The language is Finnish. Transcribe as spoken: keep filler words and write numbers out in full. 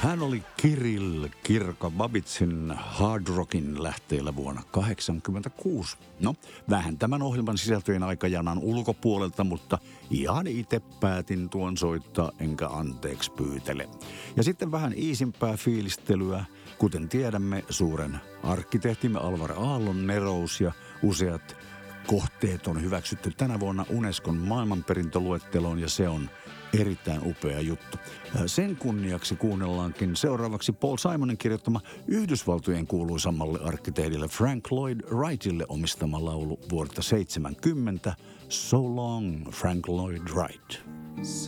Hän oli Kirill Kirko Babitsin Hard Rockin lähteellä vuonna kahdeksankymmentäkuusi. No, vähän tämän ohjelman sisältöjen aikajanan ulkopuolelta, mutta ihan itse päätin tuon soittaa, enkä anteeksi pyytele. Ja sitten vähän iisimpää fiilistelyä. Kuten tiedämme, suuren arkkitehtimme Alvar Aallon nerous ja useat kohteet on hyväksytty tänä vuonna Unescon maailmanperintöluetteloon ja se on erittäin upea juttu. Sen kunniaksi kuunnellaankin seuraavaksi Paul Simonin kirjoittama Yhdysvaltojen kuuluisammalle arkkitehdille Frank Lloyd Wrightille omistama laulu vuodelta seitsemänkymmentä So Long, Frank Lloyd Wright.